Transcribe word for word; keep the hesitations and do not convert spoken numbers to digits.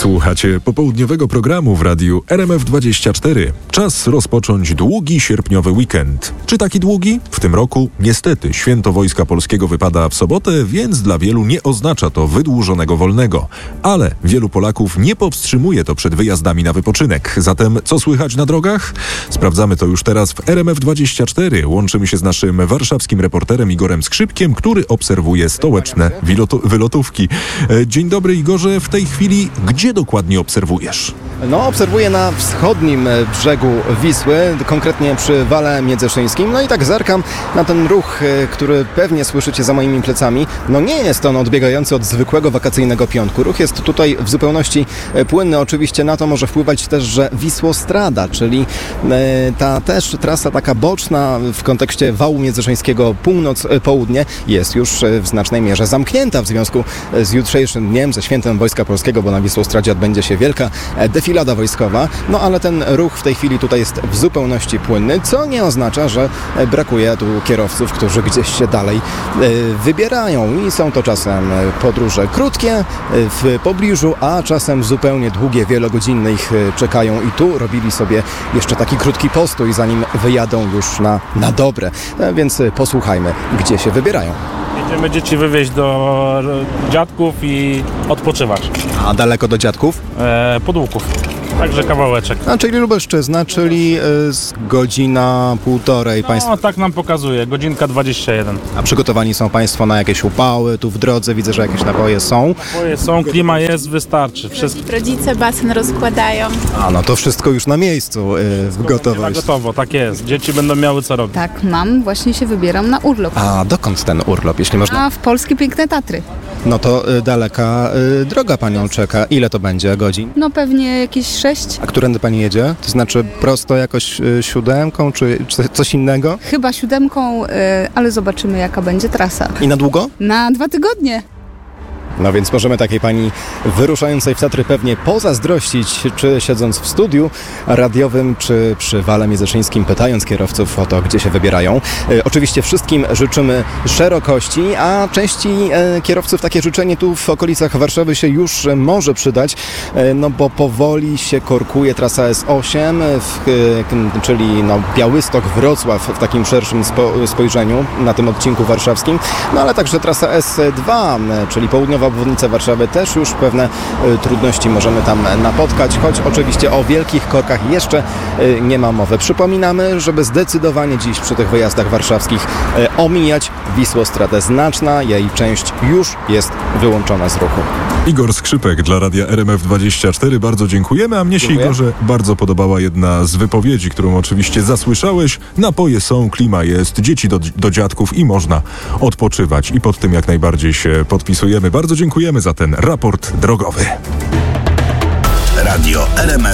Słuchacie popołudniowego programu w radiu R M F dwadzieścia cztery. Czas rozpocząć długi sierpniowy weekend. Czy taki długi? W tym roku niestety święto Wojska Polskiego wypada w sobotę, więc dla wielu nie oznacza to wydłużonego wolnego. Ale wielu Polaków nie powstrzymuje to przed wyjazdami na wypoczynek. Zatem co słychać na drogach? Sprawdzamy to już teraz w R M F dwadzieścia cztery. Łączymy się z naszym warszawskim reporterem Igorem Skrzypkiem, który obserwuje stołeczne wylotu- wylotówki. Dzień dobry, Igorze. W tej chwili gdzie dokładnie obserwujesz? No, obserwuję na wschodnim brzegu Wisły, konkretnie przy Wale Międzyszyńskim. No i tak zerkam na ten ruch, który pewnie słyszycie za moimi plecami. No nie jest on odbiegający od zwykłego wakacyjnego piątku. Ruch jest tutaj w zupełności płynny. Oczywiście na to może wpływać też, że Wisłostrada, czyli ta też trasa taka boczna w kontekście Wału Międzyszyńskiego północ-południe, jest już w znacznej mierze zamknięta w związku z jutrzejszym dniem, ze świętem Wojska Polskiego, bo na Wisłostradzie odbędzie się wielka defilada wojskowa. No ale ten ruch w tej chwili tutaj jest w zupełności płynny, co nie oznacza, że brakuje tu kierowców, którzy gdzieś się dalej wybierają i są to czasem podróże krótkie w pobliżu, a czasem zupełnie długie, wielogodzinne ich czekają i tu robili sobie jeszcze taki krótki postój, zanim wyjadą już na, na dobre. Więc posłuchajmy, gdzie się wybierają. Jedziemy dzieci wywieźć do dziadków i odpoczywać. A daleko do dziadków? E, Podłuków. Także kawałeczek. A, czyli Lubelszczyzna, czyli y, z godzina, półtorej No Państwo... tak nam pokazuje, godzinka dwadzieścia jeden. A przygotowani są Państwo na jakieś upały tu w drodze? Widzę, że jakieś napoje są. Napoje są, klima jest, wystarczy. Wszystko. Rodzice basen rozkładają. A, no to wszystko już na miejscu y, w gotowości. Gotowo, tak jest. Dzieci będą miały co robić. Tak, mam. Właśnie się wybieram na urlop. A dokąd ten urlop, jeśli można? A w polskie piękne Tatry. No to y, daleka y, droga Panią czeka. Ile to będzie godzin? No pewnie jakieś sześć. A którędy Pani jedzie? To znaczy prosto jakoś y, siódemką, czy, czy coś innego? Chyba siódemką, y, ale zobaczymy jaka będzie trasa. I na długo? Na dwa tygodnie. No więc możemy takiej pani wyruszającej w Tatry pewnie pozazdrościć, czy siedząc w studiu radiowym, czy przy Wale Międzyszyńskim, pytając kierowców o to, gdzie się wybierają. E, oczywiście wszystkim życzymy szerokości, a części e, kierowców takie życzenie tu w okolicach Warszawy się już może przydać, e, no bo powoli się korkuje trasa S osiem, w, e, czyli no Białystok-Wrocław w takim szerszym spo, spojrzeniu na tym odcinku warszawskim, no ale także trasa S dwa, e, czyli południowa obwodnica Warszawy, też już pewne y, trudności możemy tam napotkać, choć oczywiście o wielkich korkach jeszcze y, nie ma mowy. Przypominamy, żeby zdecydowanie dziś przy tych wyjazdach warszawskich y, omijać Wisłostradę. Znaczna jej część już jest wyłączona z ruchu. Igor Skrzypek dla radia R M F dwadzieścia cztery. Bardzo dziękujemy, a mnie się, Dziękuję. Igorze, bardzo podobała jedna z wypowiedzi, którą oczywiście zasłyszałeś. Napoje są, klima jest, dzieci do, do dziadków i można odpoczywać. I pod tym jak najbardziej się podpisujemy. Bardzo dziękujemy za ten raport drogowy. Radio R M F